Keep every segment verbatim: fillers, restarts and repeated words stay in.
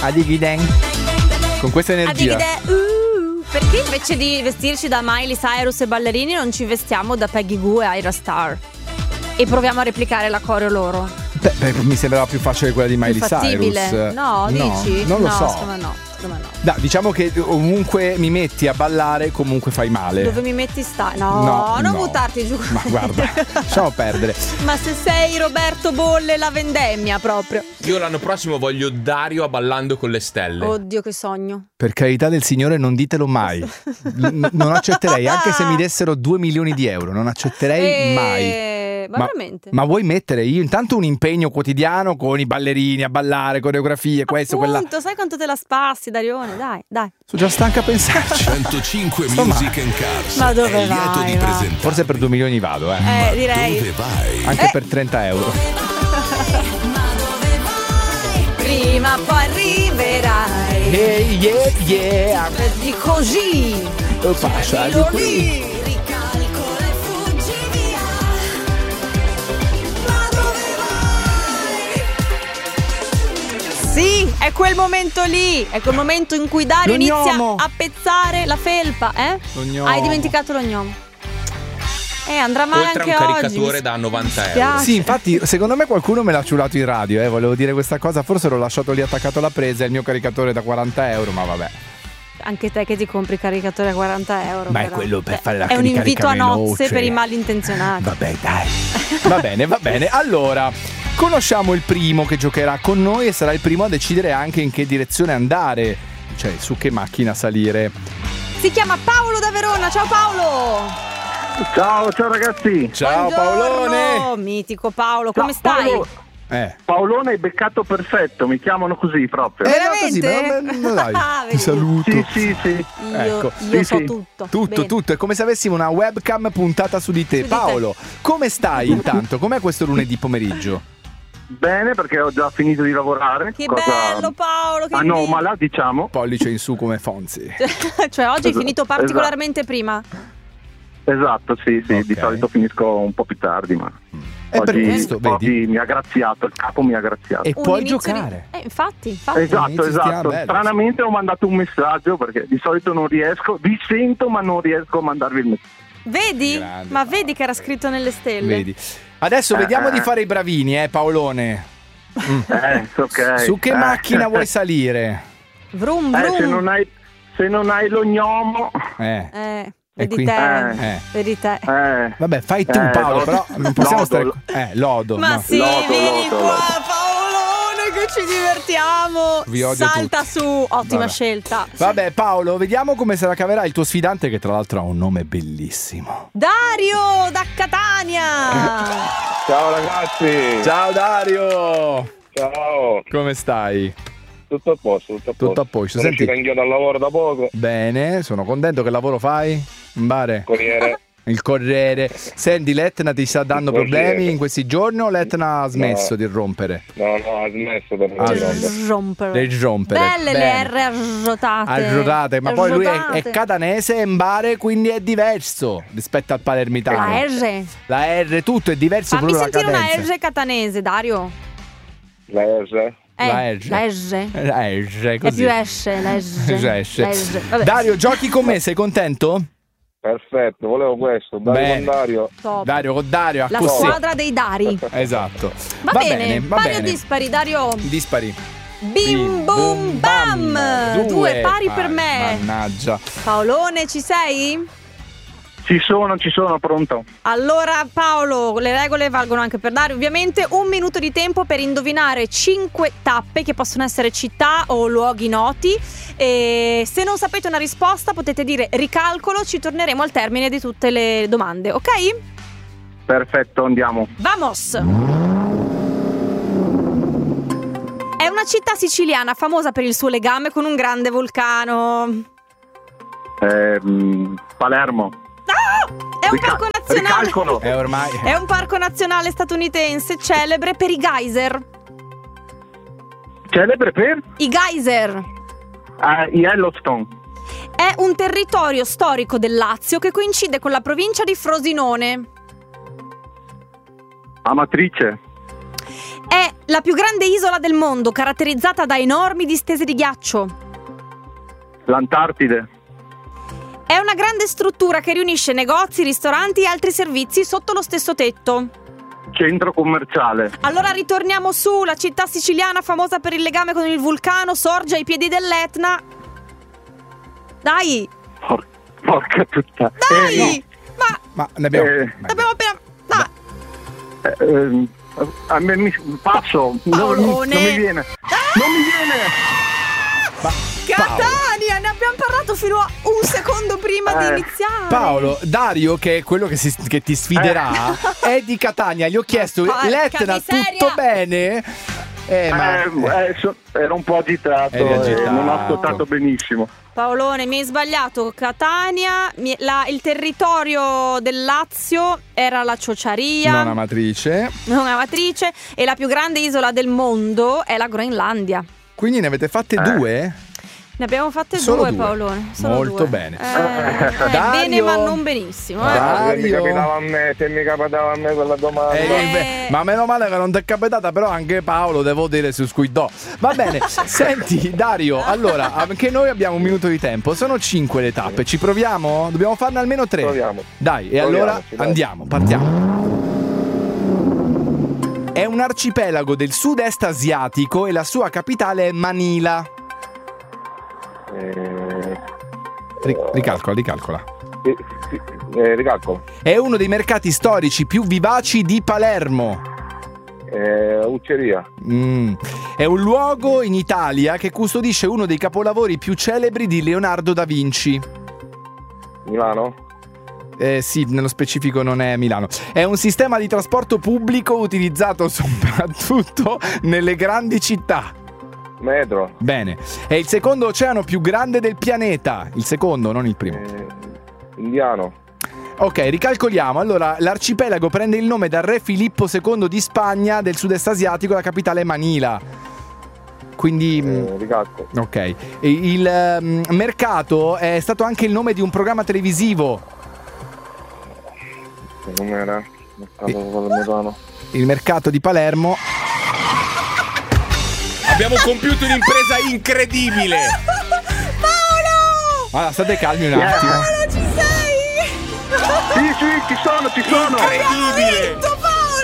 Adigiden. Con questa energia. Adigide, uh, perché invece di vestirci da Miley Cyrus e ballerini non ci vestiamo da Peggy Goo e Ira Star e proviamo a replicare la coreo loro? Beh, beh, mi sembrava più facile quella di Miley fattibile. Cyrus. No, dici? Non lo no, so. Secondo me no, secondo me no. Da, diciamo che ovunque mi metti a ballare comunque fai male. Dove mi metti sta? No, No, non no. buttarti giù. Ma guarda, lasciamo perdere. Ma se sei Roberto Bolle, la vendemmia proprio. Io l'anno prossimo voglio Dario a Ballando con le Stelle. Oddio, che sogno. Per carità del Signore, non ditelo mai. N- non accetterei, anche se mi dessero due milioni di euro, non accetterei E... mai. Ma, Ma, veramente? ma vuoi mettere io intanto un impegno quotidiano con i ballerini a ballare, coreografie, questo, quella. Appunto, sai quanto te la spassi, Darione? Dai, dai. Sono già stanca a pensarci. centocinque Insomma, Music and Cars. Ma dove è lieto vai, di va? presentare. Forse per due milioni vado, eh. Eh, direi. Dove vai? Anche Eh. per trenta euro. Prima poi arriverai. Hey, yeah, yeah. Di così. Lo faccia di Io qui. lì. Ricalcola e fuggi via. Ma dove vai? Sì, è quel momento lì. È quel momento in cui Dario Lo inizia gnomo. a pezzare la felpa, eh? Lo gnomo. Hai dimenticato lo gnomo. Eh, andrà male Oltre a anche un oggi. caricatore mi da novanta spiace. euro. Sì, infatti, secondo me qualcuno me l'ha ciulato in radio, eh. Volevo dire questa cosa. Forse l'ho lasciato lì attaccato alla presa. Il mio caricatore da quaranta euro, ma vabbè. Anche te che ti compri caricatore a quaranta euro. Ma è però. quello per Cioè, fare la è un carica invito a nozze veloce. per i malintenzionati. Vabbè, dai. Va bene, va bene. Allora, conosciamo il primo che giocherà con noi e sarà il primo a decidere anche in che direzione andare, cioè su che macchina salire. Si chiama Paolo da Verona. Ciao Paolo. Ciao, ciao ragazzi. Ciao Buongiorno, Paolone. mitico Paolo, come stai? Paolo- Eh. Paolone è beccato perfetto, mi chiamano così proprio. Eh, no, Veramente? così, ma- ma- ma dai, Ah, ti vedi. saluto. Sì, sì, sì. Io, Ecco. io Sì, so sì. tutto. Tutto, Bene. tutto, è come se avessimo una webcam puntata su di te. Su di te. Paolo, come stai intanto? Com'è questo lunedì pomeriggio? Bene, perché ho già finito di lavorare. Che cosa bello Paolo, che anomala, diciamo. Pollice in su come Fonzi. Cioè oggi hai Esatto, finito particolarmente prima. Esatto, sì, sì, Ok. di solito finisco un po' più tardi, ma E per oggi, questo, oggi vedi? mi ha graziato, il capo mi ha graziato. E Un puoi inizio giocare. Di... Eh, infatti, infatti. Esatto, inizio settimana esatto. bello. Stranamente ho mandato un messaggio perché di solito non riesco, vi sento ma non riesco a mandarvi il messaggio. Vedi? Grande Ma Paolo. vedi che era scritto nelle stelle. Vedi. Adesso Eh, vediamo eh. di fare i bravini, eh, Paolone. Eh, ok. Su che Eh. macchina vuoi salire? Vrum Eh, vrum. se non hai, se non hai lo gnomo, Eh. Eh, E vedi qui- te. Eh. Vedi te. eh, Vabbè, fai tu Eh, Paolo, lodo. però non possiamo Lodo. stare. Eh, lodo. Ma no. sì, Lodo, vieni lodo, qua, lodo. Paolone, che ci divertiamo. Vi odio Salta tutti. su, ottima Vabbè. scelta. Vabbè, Paolo, vediamo come se la caverà il tuo sfidante, che tra l'altro ha un nome bellissimo. Dario da Catania. Ciao ragazzi, Ciao Dario! ciao, Come stai? tutto a posto, tutto a posto. Tutto a posto. Sono Senti- uscito anch'io dal lavoro da poco, Bene, sono contento. Che lavoro fai? In bare? Corriere. Il Corriere. Senti, l'Etna ti sta dando Il Corriere. problemi in questi giorni o l'Etna ha smesso No. di rompere? No, no, ha smesso per Ah, non no. rompere. Rompere. Di rompere. Belle Bene. le R arrotate. Arrotate, ma poi lui è, è Arrotate. catanese e in bare, quindi è diverso rispetto al palermitano. La R. La R, tutto è diverso. Fammi proprio la sentire una cadenza. R catanese, Dario. La S? Eh, La R. La R. La R, È così. più esce, la R. Esce. La R. Vabbè. Dario, giochi con me, sei contento? Perfetto, volevo questo, Dario Bene. con Dario. Top. Dario con Dario, a La così. squadra dei Dari. Esatto. Va, bene, va pari o bene. dispari, Dario? Dispari. Bim bum bam. Due pari per Ah, me. Mannaggia. Paolone, ci sei? ci sono, ci sono, pronto. Allora Paolo, le regole valgono anche per Dario. Ovviamente un minuto di tempo per indovinare cinque tappe che possono essere città o luoghi noti. E se non sapete una risposta potete dire ricalcolo, ci torneremo al termine di tutte le domande, ok? Perfetto, andiamo. Vamos! È una città siciliana famosa per il suo legame con un grande vulcano. Ehm, Palermo. È un Rica- parco nazionale. Ricalcolo. È ormai. È un parco nazionale statunitense celebre per i geyser. Celebre per I geyser. ah, Yellowstone. È un territorio storico del Lazio che coincide con la provincia di Frosinone. Amatrice. È La più grande isola del mondo, caratterizzata da enormi distese di ghiaccio. L'Antartide. È una grande struttura che riunisce negozi, ristoranti e altri servizi sotto lo stesso tetto. Centro commerciale. Allora ritorniamo su, la città siciliana famosa per il legame con il vulcano sorge ai piedi dell'Etna. Dai! Por- porca puttana. Dai! Eh, no. Ma Ma ne abbiamo. Eh. abbiamo appena... Dai! Eh, ehm, a me mi passo. Non, non Paolone. mi viene. Non mi viene. Ma Catania! Ne abbiamo parlato fino a un secondo prima Eh. di iniziare. Paolo, Dario, che è quello che, si, che ti sfiderà, è di Catania. Gli ho chiesto, Porca l'Etna, miseria. tutto bene? Eh, ma... Eh, eh, so- ero un po' agitato, Eri agitato. e non ho ascoltato benissimo. Paolone, mi hai sbagliato. Catania, mi- la- il territorio del Lazio era la Ciociaria, non amatrice. non Amatrice, e la più grande isola del mondo è la Groenlandia. Quindi ne avete fatte due? Ne abbiamo fatte Solo due, due. Paolone. Solo Molto due. bene. Eh, eh, Dario. bene, ma non benissimo. eh. Dario. Se mi capitava a me, se mi capitava a me quella domanda. Eh, Eh. beh, ma meno male che non ti è capitata, però anche Paolo devo dire su squidò. Va bene, senti Dario, allora anche noi abbiamo un minuto di tempo, sono cinque le tappe, ci proviamo? Dobbiamo farne almeno tre. Proviamo. Dai, e Proviamoci, allora dai. andiamo, partiamo. È un arcipelago del sud-est asiatico e la sua capitale è Manila. Eh, Ri- ricalcola, ricalcola. sì, sì, eh, ricalcolo. È uno dei mercati storici più vivaci di Palermo. Eh, Ucceria. Mm. È un luogo in Italia che custodisce uno dei capolavori più celebri di Leonardo da Vinci. Milano. Eh, sì, nello specifico non è Milano. È un sistema di trasporto pubblico utilizzato soprattutto nelle grandi città. Metro. Bene. È il secondo oceano più grande del pianeta. Il secondo, non il primo. Eh, Indiano. Ok, ricalcoliamo. Allora, l'arcipelago prende il nome dal re Filippo secondo di Spagna del sud-est asiatico, la capitale è Manila. Quindi... mm, Eh, ricalco. ok. E il ehm, mercato è stato anche il nome di un programma televisivo. Com'era? Mercato palermitano. Il mercato di Palermo. Abbiamo compiuto un'impresa incredibile. Paolo! Allora, state calmi un Yeah. attimo. Paolo, ci sei? Sì, sì, ci sono, ci sono. Incredibile. Vinto,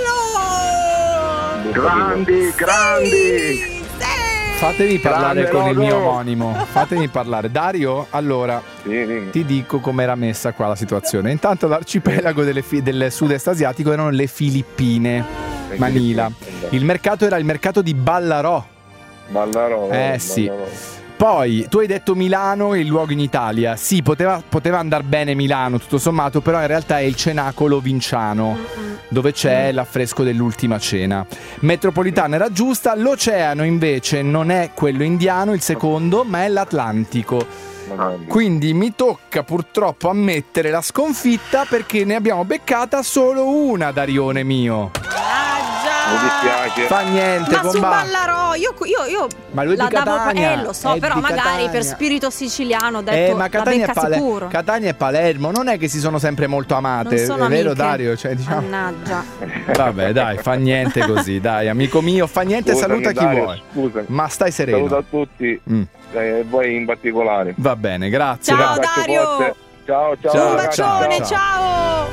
Paolo! Grandi, grandi. Sì, sì. Fatemi parlare Grande con il logo. mio omonimo. Fatemi parlare. Dario, allora, Sì, dimmi. ti dico com'era messa qua la situazione. Intanto l'arcipelago delle fi- del sud-est asiatico erano le Filippine, Manila. Il mercato era il mercato di Ballarò. Ballarò. Eh, sì. Poi tu hai detto Milano, il luogo in Italia. Sì, poteva, poteva andare bene Milano, tutto sommato, però in realtà è il Cenacolo Vinciano, dove c'è l'affresco dell'Ultima Cena. Metropolitana era giusta, l'oceano invece non è quello indiano, il secondo, ma è l'Atlantico. Quindi mi tocca purtroppo ammettere la sconfitta perché ne abbiamo beccata solo una, Darione mio. Mi dispiace. Fa niente, Ma su comba. Ballarò, io, io, io Ma lui è la di davo, Catania, eh lo so, è però di magari Catania. per spirito siciliano ho detto Eh, ma la Catania è, becca Pale- sicuro. Catania e Palermo non è che si sono sempre molto amate, Non sono è vero amiche. Dario? Cioè, diciamo... Mannaggia. Vabbè, dai, fa niente così, dai, amico mio, fa niente, Scusami, saluta chi Dario, vuoi. Scusami. Ma stai sereno. Saluto a tutti, Mm, e voi in particolare. va bene, grazie. Ciao, grazie. Abbraccio Dario. forte. Ciao, ciao. Ciao, Un ragazzi. bacione, ciao. ciao.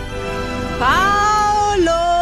Paolo!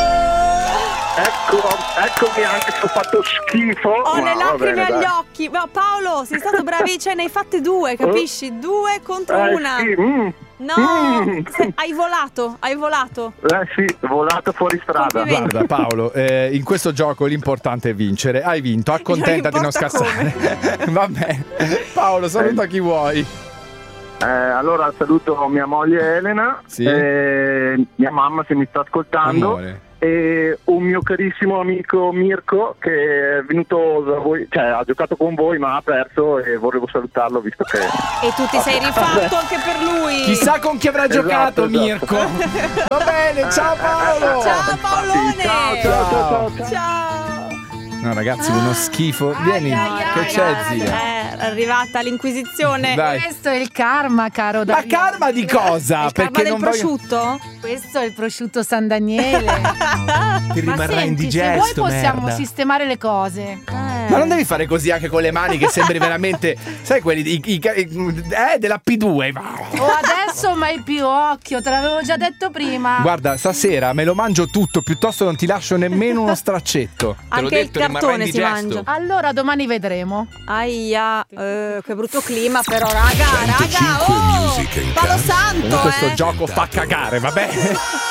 Ecco, eccomi anche se ho fatto schifo. Ho ma le va lacrime bene, agli dai. occhi. Ma Paolo, sei stato bravi, cioè ne hai fatte due, capisci? Due contro Eh, una. sì, mm, No, mm. se- hai volato, hai volato. Eh sì, volato fuori strada. Complimenti. Guarda Paolo, eh, in questo gioco l'importante è vincere. Hai vinto, accontentati, non, Non importa scassare. Va bene. Paolo, saluta chi vuoi. Eh, allora saluto mia moglie Elena, Sì. eh, mia mamma se mi sta ascoltando. Amore. E un mio carissimo amico Mirko che è venuto da voi, cioè ha giocato con voi ma ha perso e volevo salutarlo visto che E tu ti sei rifatto anche per lui. Chissà con chi avrà Esatto, giocato esatto. Mirko. Va bene, ciao Paolo. Ciao Paolone. ciao ciao ciao ciao, ciao. Ciao. No ragazzi, uno schifo. Vieni, Ai, ai, che ai, c'è ragazzi, zia? eh, arrivata l'inquisizione. Dai. Questo è il karma, caro Ma Dario. karma di cosa? Il karma Perché del non voglio... prosciutto? Questo è il prosciutto San Daniele. Ti Ma rimarrà senti, indigesto, se vuoi possiamo merda. sistemare le cose. Ma non devi fare così anche con le mani che sembri veramente, sai quelli i, i- i- eh, della P due. O adesso mai più occhio, te l'avevo già detto prima. Guarda, stasera me lo mangio tutto, piuttosto non ti lascio nemmeno uno straccetto. Anche detto, il rimarrà cartone si indigesto. mangia. Allora domani vedremo. Aia, eh, che brutto clima però, raga, raga, oh, palo santo, Questo eh. gioco fa cagare, vabbè.